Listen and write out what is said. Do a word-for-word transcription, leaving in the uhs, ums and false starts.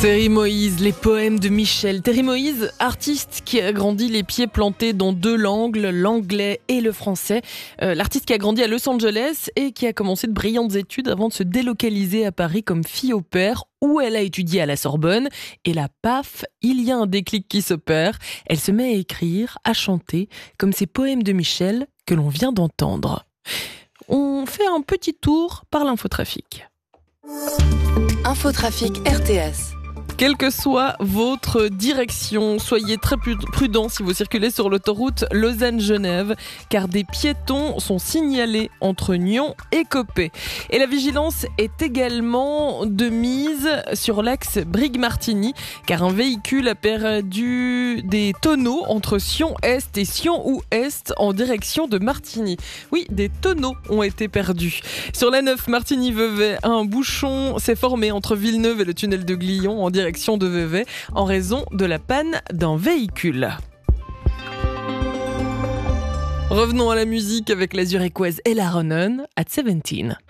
Thierry Moïse, les poèmes de Michel. Thierry Moïse, artiste qui a grandi les pieds plantés dans deux langues, l'anglais et le français. Euh, l'artiste qui a grandi à Los Angeles et qui a commencé de brillantes études avant de se délocaliser à Paris comme fille au père, où elle a étudié à la Sorbonne. Et là, paf, il y a un déclic qui s'opère. Elle se met à écrire, à chanter, comme ces poèmes de Michel que l'on vient d'entendre. On fait un petit tour par l'infotrafic. Infotrafic R T S. Quelle que soit votre direction, soyez très prudents si vous circulez sur l'autoroute Lausanne-Genève, car des piétons sont signalés entre Nyon et Coppet. Et la vigilance est également de mise sur l'axe Brigue-Martigny, car un véhicule a perdu des tonneaux entre Sion-Est et Sion-Ouest en direction de Martigny. Oui, des tonneaux ont été perdus. Sur la neuf Martigny-Vevey, un bouchon s'est formé entre Villeneuve et le tunnel de Glion en direction de Vevey en raison de la panne d'un véhicule. Revenons à la musique avec la Zurichoise Ella Ronan at seventeen.